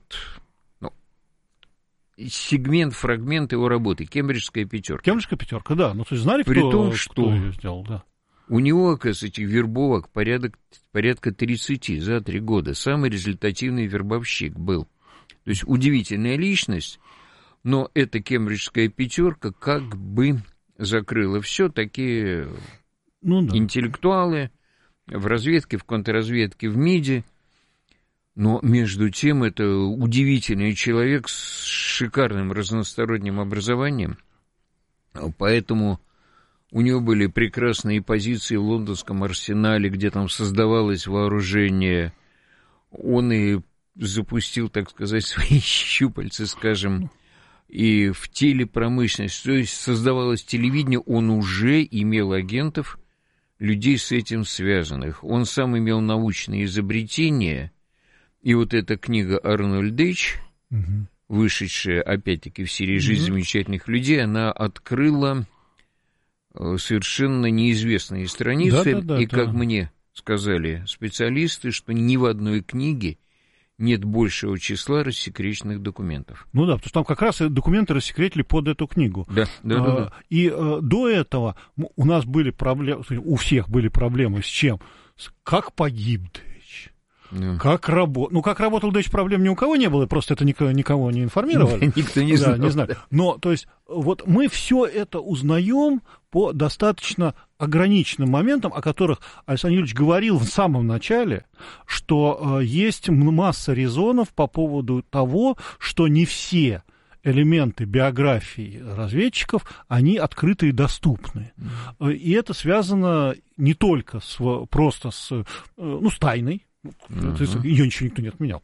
фрагмент его работы, «Кембриджская пятерка». «Кембриджская пятерка», да. Ну, то есть знали, кто ее сделал, да. У него, оказывается, этих вербовок порядка 30 за 3 года. Самый результативный вербовщик был. То есть удивительная личность, но эта «Кембриджская пятерка» как бы закрыла все. Такие интеллектуалы в разведке, в контрразведке, в МИДе. Но между тем это удивительный человек с шикарным разносторонним образованием. Поэтому у него были прекрасные позиции в лондонском арсенале, где там создавалось вооружение. Он и запустил, так сказать, свои щупальца, скажем, и в телепромышленность. То есть создавалось телевидение, он уже имел агентов, людей с этим связанных. Он сам имел научные изобретения. И вот эта книга Арнольд Дейч, вышедшая, опять-таки, в серии «Жизнь замечательных людей», она открыла совершенно неизвестные страницы. Как мне сказали специалисты, что ни в одной книге нет большего числа рассекреченных документов. Потому что там как раз документы рассекретили под эту книгу. Да. И до этого у нас были проблемы, у всех были проблемы с чем? Как погиб Дейч? Как работал Дейч, проблем ни у кого не было, просто это никого не информировали. Никто не знал. Не знали. Но, то есть, вот мы все это узнаем по достаточно ограниченным моментам, о которых Александр Юрьевич говорил в самом начале, что есть масса резонов по поводу того, что не все элементы биографии разведчиков, они открыты и доступны. И это связано не только просто с тайной. Ее ничего никто не отменял.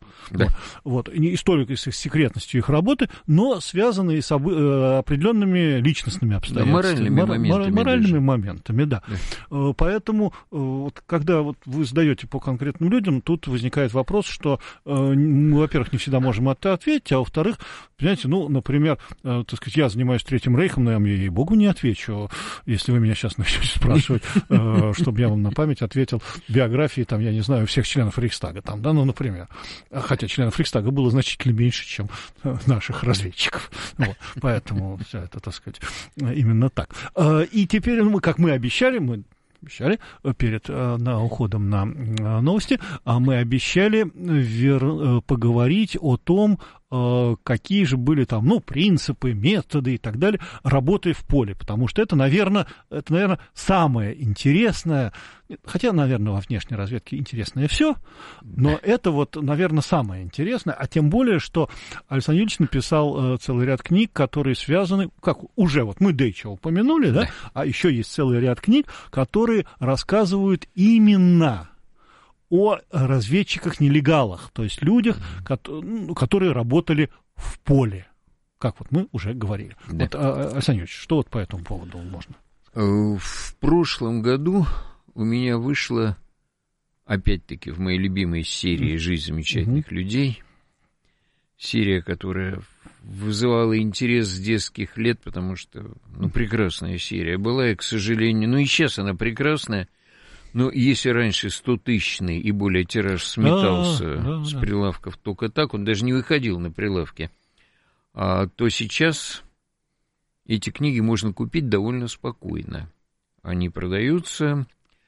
Не столько с секретностью их работы, но связаны и с определенными личностными обстоятельствами. Моральными моментами, да. Поэтому, когда вы задаете по конкретным людям, тут возникает вопрос, что мы, во-первых, не всегда можем это ответить, а во-вторых, понимаете, например, так сказать, я занимаюсь Третьим Рейхом, но я, ей-богу, не отвечу, если вы меня сейчас начнете спрашивать, чтобы я вам на память ответил биографии, там, я не знаю, всех членов Рейхстага, там, да, например. Хотя членов Рейхстага было значительно меньше, чем наших разведчиков. Поэтому все это, так сказать, именно так. И теперь, как мы обещали перед уходом на новости, мы обещали поговорить о том, какие же были там, принципы, методы и так далее работы в поле, потому что это, наверное, самое интересное, хотя, наверное, во внешней разведке интересное все, но это наверное, самое интересное, а тем более, что Александр Юрьевич написал целый ряд книг, которые связаны, как уже мы Дейча упомянули, да, а еще есть целый ряд книг, которые рассказывают именно о разведчиках-нелегалах, то есть людях, которые работали в поле, как мы уже говорили. Александр Юрьевич, что по этому поводу можно? В прошлом году у меня вышла опять-таки, в моей любимой серии «Жизнь замечательных людей». Серия, которая вызывала интерес с детских лет, потому что, прекрасная серия была, и, к сожалению, и сейчас она прекрасная, но если раньше 100-тысячный и более тираж сметался с прилавков только так, он даже не выходил на прилавки, то сейчас эти книги можно купить довольно спокойно. Они продаются,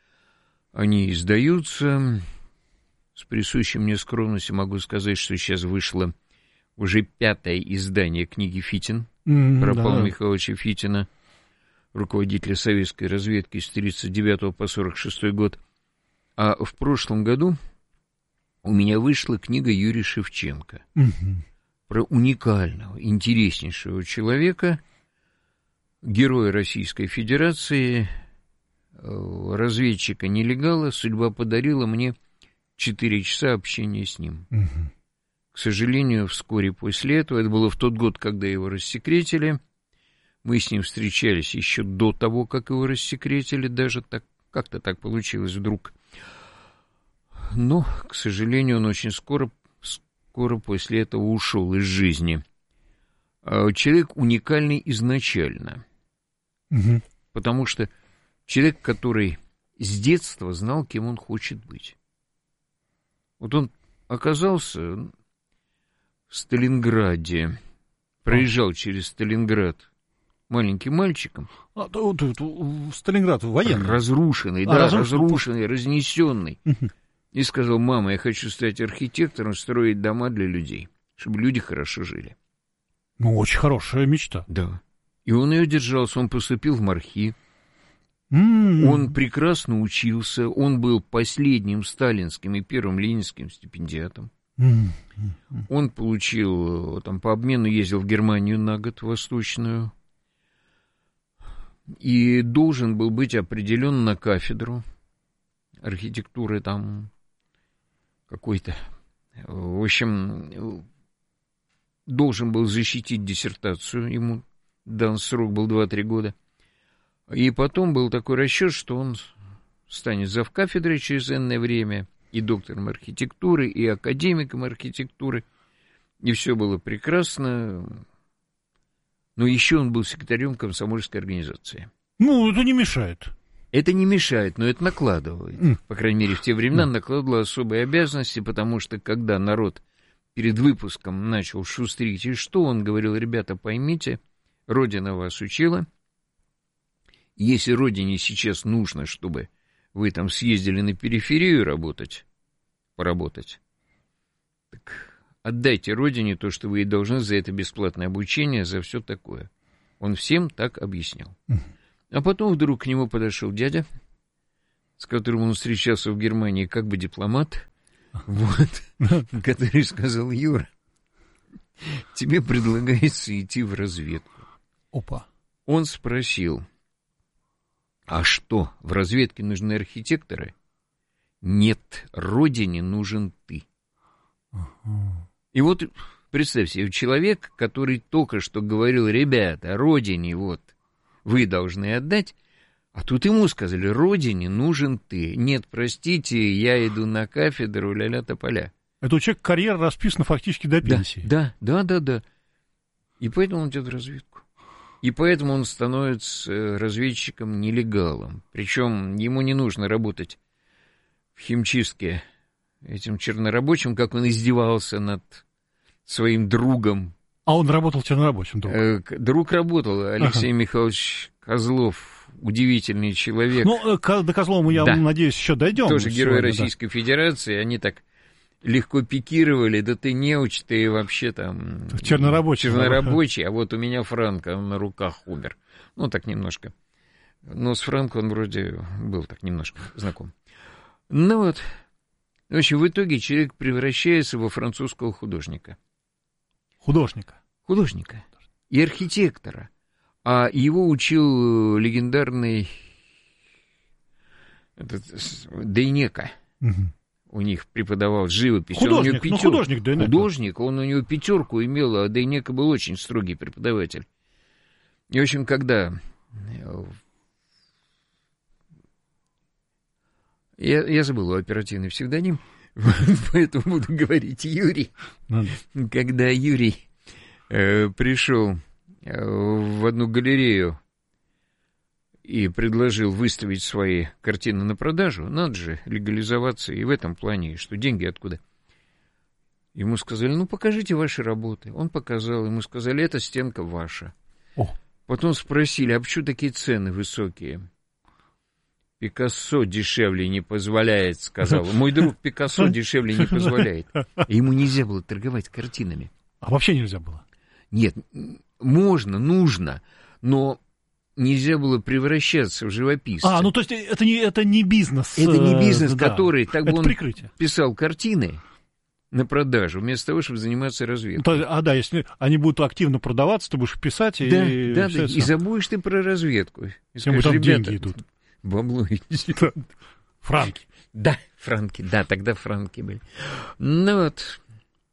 они издаются. С присущей мне скромностью могу сказать, что сейчас вышло уже 5-е издание книги «Фитин», про Павла Михайловича Фитина, руководителя советской разведки с 1939 по 1946 год. А в прошлом году у меня вышла книга Юрия Шевченко про уникального, интереснейшего человека, героя Российской Федерации, разведчика-нелегала. Судьба подарила мне 4 часа общения с ним. К сожалению, вскоре после этого, это было в тот год, когда его рассекретили, мы с ним встречались еще до того, как его рассекретили, даже так, как-то так получилось вдруг. Но, к сожалению, он очень скоро после этого ушел из жизни. Человек уникальный изначально, потому что человек, который с детства знал, кем он хочет быть. Вот он оказался в Сталинграде, проезжал через Сталинград маленьким мальчиком. Сталинград военный. Разрушенный, разрушенный, разнесенный. И сказал: мама, я хочу стать архитектором, строить дома для людей, чтобы люди хорошо жили. Очень хорошая мечта. Да. И он ее держался, он поступил в МАРХИ. Он прекрасно учился, он был последним сталинским и первым ленинским стипендиатом. Он получил, по обмену ездил в Германию на год, восточную, и должен был быть определен на кафедру архитектуры какой-то. В общем, должен был защитить диссертацию, ему дан срок был 2-3 года. И потом был такой расчет, что он станет завкафедрой через энное время, и доктором архитектуры, и академиком архитектуры, и все было прекрасно. Но еще он был секретарем комсомольской организации. Это не мешает. Это не мешает, но это накладывает. По крайней мере, в те времена накладывало особые обязанности, потому что, когда народ перед выпуском начал шустрить, и что он говорил: ребята, поймите, Родина вас учила. Если Родине сейчас нужно, чтобы вы съездили на периферию поработать, так отдайте Родине то, что вы ей должны за это бесплатное обучение, за все такое. Он всем так объяснял. А потом вдруг к нему подошел дядя, с которым он встречался в Германии как бы дипломат, который сказал: Юра, тебе предлагается идти в разведку. Опа. Он спросил: а что, в разведке нужны архитекторы? Нет, Родине нужен ты. И вот представь себе, человек, который только что говорил: ребята, Родине вы должны отдать, а тут ему сказали: Родине нужен ты. Нет, простите, я иду на кафедру, ля-ля тополя. Это у человека карьера расписана фактически до пенсии. Да. И поэтому он идет в разведку. И поэтому он становится разведчиком-нелегалом. Причем ему не нужно работать в химчистке этим чернорабочим, как он издевался над своим другом. А он работал чернорабочим? Друг работал, Алексей Михайлович Козлов, удивительный человек. До Козлова мы, я надеюсь, еще дойдем. Тоже герой Российской Федерации, они так легко пикировали: да ты неуч, ты вообще чернорабочий, а вот у меня Франко, он на руках умер. Так немножко. Но с Франко он вроде был так немножко знаком. В общем, в итоге человек превращается во французского художника. Художника. И архитектора. А его учил легендарный Дейнека. У них преподавал живопись. Художник, Художник, он у него 5 имел, а Дейнека был очень строгий преподаватель. И, в общем, когда Я забыл оперативный псевдоним, поэтому буду говорить Юрий. Когда Юрий пришел в одну галерею и предложил выставить свои картины на продажу, надо же легализоваться и в этом плане, что деньги откуда. Ему сказали, ну, покажите ваши работы. Он показал, ему сказали, эта стенка ваша. Потом спросили, а почему такие цены высокие? Пикассо дешевле не позволяет, сказал. Мой друг Пикассо дешевле не позволяет. И ему нельзя было торговать картинами. А вообще нельзя было? Нет, можно, нужно, но нельзя было превращаться в живописца. Ну то есть это не бизнес. Это не бизнес, который, так бы он прикрытие. Писал картины на продажу, вместо того, чтобы заниматься разведкой. Если они будут активно продаваться, ты будешь писать, да, и забудешь ты про разведку. И скажешь, там ребята, деньги идут. Бабло идет. Франки. Да, франки, да, тогда франки были. Ну вот,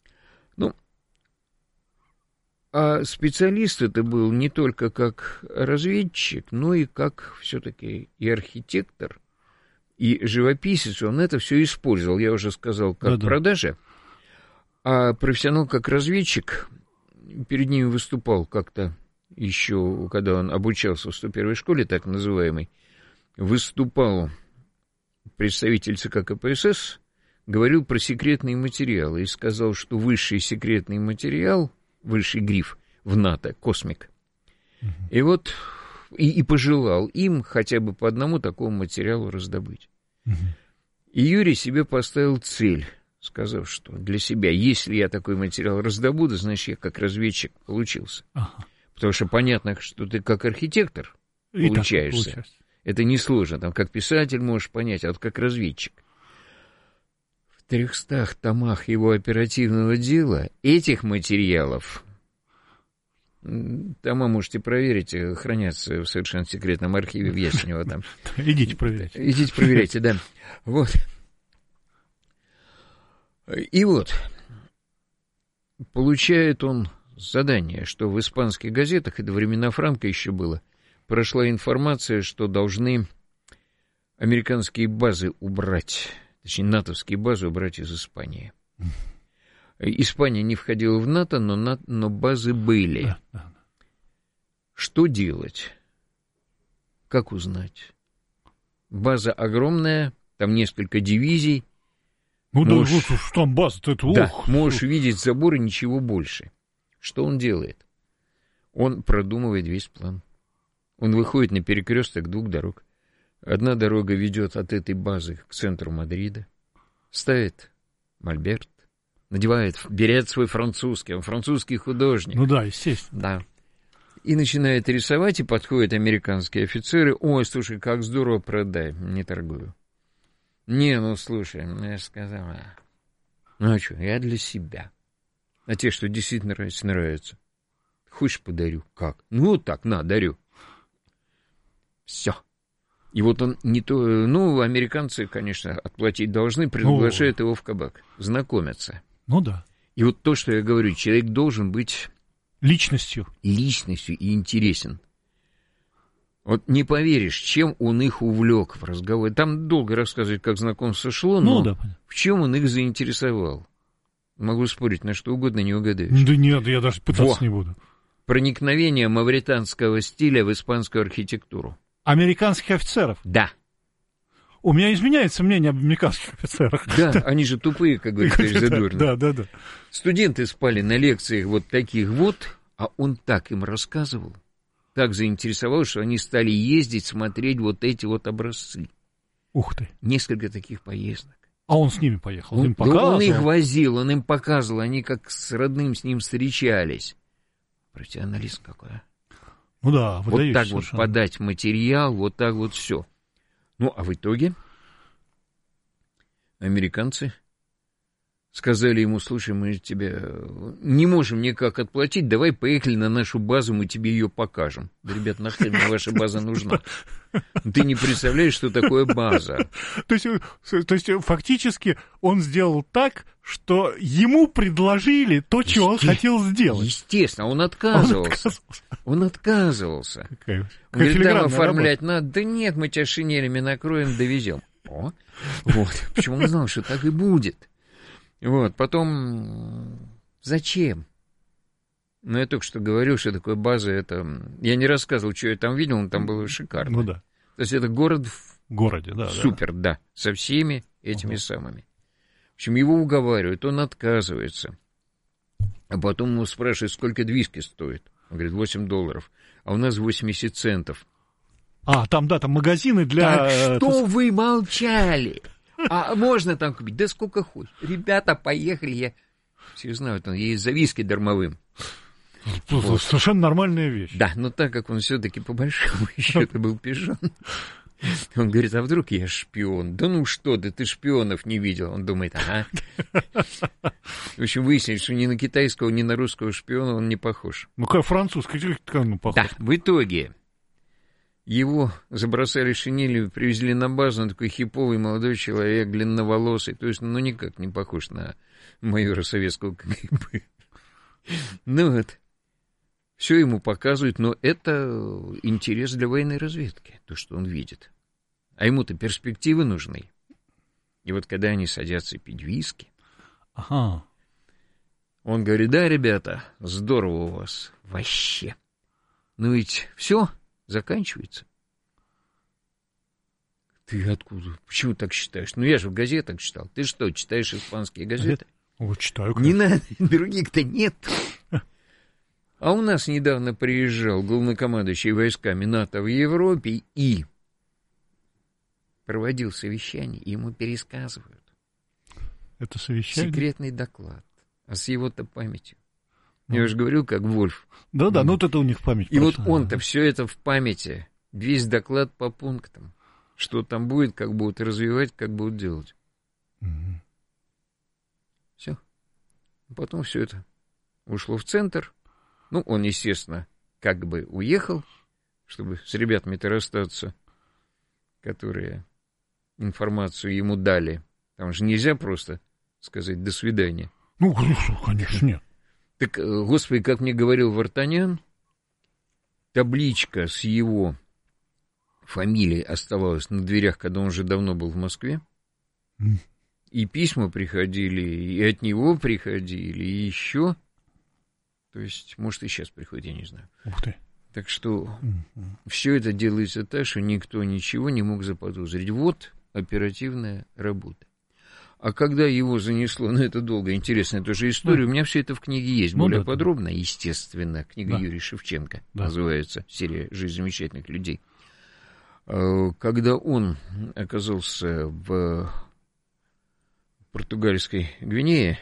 а специалист это был не только как разведчик, но и как все-таки и архитектор, и живописец. Он это все использовал, я уже сказал, как продажа. А профессионал как разведчик перед ним выступал как-то еще, когда он обучался в 101-й школе, так называемой, выступал представитель ЦК КПСС, говорил про секретные материалы и сказал, что высший секретный материал, высший гриф в НАТО, космик. И вот, и пожелал им хотя бы по одному такому материалу раздобыть. И Юрий себе поставил цель, сказав, что для себя, если я такой материал раздобуду, значит, я как разведчик получился. Потому что понятно, что ты как архитектор получаешься. Это несложно, там, как писатель можешь понять, а вот как разведчик. В 300 томах его оперативного дела этих материалов, тома можете проверить, хранятся в совершенно секретном архиве в Ясенево там. Идите проверяйте. Идите проверяйте, да. Вот. И вот, получает он задание, что в испанских газетах, и до времена Франко еще было, прошла информация, что должны американские базы убрать, точнее, натовские базы убрать из Испании. Испания не входила в НАТО, но базы были. Что делать? Как узнать? База огромная, там несколько дивизий. Можешь, да, что там база-то? Да, можешь видеть заборы, ничего больше. Что он делает? Он продумывает весь план. Он выходит на перекресток двух дорог. Одна дорога ведет от этой базы к центру Мадрида. Ставит мольберт, надевает берет свой французский, он французский художник. Ну да, естественно. Да. И начинает рисовать, и подходят американские офицеры. Ой, слушай, как здорово, продай. Не торгую. Не, ну слушай, я же сказал. Ну а что, я для себя. А те, что действительно нравится. Хочешь, подарю? Как? Ну так, на, дарю. Все. И вот он не то... Ну, американцы, конечно, отплатить должны, приглашают его в кабак. Знакомятся. Ну да. И вот то, что я говорю, человек должен быть... Личностью и интересен. Вот не поверишь, чем он их увлек в разговоре. Там долго рассказывать, как знакомство шло, но да, в чем он их заинтересовал. Могу спорить на что угодно, не угадаешь. Да нет, я даже пытаться не буду. Проникновение мавританского стиля в испанскую архитектуру. Американских офицеров? Да. У меня изменяется мнение об американских офицерах. Да, они же тупые, как говорится, задурно. Да. Студенты спали на лекциях вот таких вот, а он так им рассказывал, так заинтересовал, что они стали ездить, смотреть вот эти вот образцы. Ух ты. Несколько таких поездок. А он с ними поехал? Он им показывал? Он их возил, он им показывал, они как с родным с ним встречались. Профессионалист какой, а? Ну да, вот так совершенно. Вот подать материал, вот так вот все. Ну, а в итоге американцы сказали ему, слушай, мы тебе не можем никак отплатить, давай поехали на нашу базу, мы тебе ее покажем. Да, ребят, нахрен мне ваша база нужна? Ты не представляешь, что такое база. То есть фактически он сделал так, что ему предложили то, что он хотел сделать. Естественно, он отказывался. Он отказывался. Он говорит, там оформлять надо. Да нет, мы тебя шинелями накроем, довезем. что? Вот. Почему он знал, что так и будет? Вот. Потом, зачем? Ну, я только что говорил, что такое база, это... Я не рассказывал, что я там видел, но там было шикарно. Ну да. То есть это город в городе, да. Супер, да. Со всеми этими самыми. В общем, его уговаривают, он отказывается. А потом ему спрашивают, сколько виски стоит. Он говорит, $8. А у нас 80 центов. А, там, да, там магазины для... Так что вы молчали? А можно там купить? Да сколько хочешь. Ребята, поехали, я... Все знают, он есть за виски дармовым. Вот. Совершенно нормальная вещь. Да, но так как он все-таки по большому счету был пижон, он говорит, а вдруг я шпион? Да ну что ты шпионов не видел. Он думает, ага. В общем, выяснилось, что ни на китайского, ни на русского шпиона он не похож. Ну, как французский, как он похож? Да, в итоге его забросали шинелью, привезли на базу, он такой хиповый молодой человек, длинноволосый, то есть, ну, никак не похож на майора советского КГБ. Ну вот, все ему показывают, но это интерес для военной разведки, то, что он видит. А ему-то перспективы нужны. И вот когда они садятся пить виски, ага. Он говорит, да, ребята, здорово у вас, вообще. Ну ведь все заканчивается. Ты откуда? Почему так считаешь? Ну я же в газетах читал. Ты что, читаешь испанские газеты? Вот читаю, конечно. Не надо, других-то нет. А у нас недавно приезжал главнокомандующий войсками НАТО в Европе и проводил совещание, и ему пересказывают. Это совещание? Секретный доклад. А с его-то памятью. Я уже говорил, как Вольф. Да-да, ну вот это у них память. И вот он-то все это в памяти. Весь доклад по пунктам. Что там будет, как будут развивать, как будут делать. Все. Потом все это ушло в центр. Ну, он, естественно, как бы уехал, чтобы с ребятами-то расстаться, которые информацию ему дали. Там же нельзя просто сказать «до свидания». Ну, конечно, нет. Так, господи, как мне говорил Вартанян, табличка с его фамилией оставалась на дверях, когда он уже давно был в Москве. И письма приходили, и от него приходили, и еще. То есть, может, и сейчас приходит, я не знаю. Ух ты. Так что все это делается так, что никто ничего не мог заподозрить. Вот оперативная работа. А когда его занесло, ну, это долго, интересная тоже история, у меня все это в книге есть, более подробно, естественно, книга Юрия Шевченко, называется, серия «Жизнь замечательных людей». Когда он оказался в португальской Гвинее,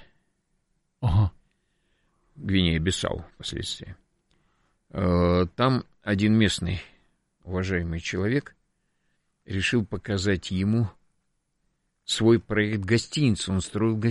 Гвинея-Бисау впоследствии, там один местный уважаемый человек решил показать ему свой проект гостиницы. Он строил гостиницу.